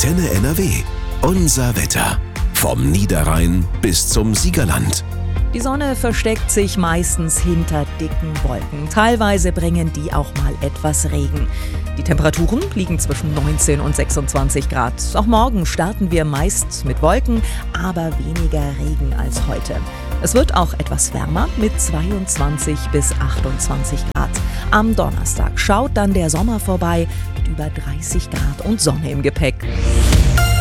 Antenne NRW. Unser Wetter. Vom Niederrhein bis zum Siegerland. Die Sonne versteckt sich meistens hinter dicken Wolken. Teilweise bringen die auch mal etwas Regen. Die Temperaturen liegen zwischen 19 und 26 Grad. Auch morgen starten wir meist mit Wolken, aber weniger Regen als heute. Es wird auch etwas wärmer mit 22 bis 28 Grad. Am Donnerstag schaut dann der Sommer vorbei mit über 30 Grad und Sonne im Gepäck.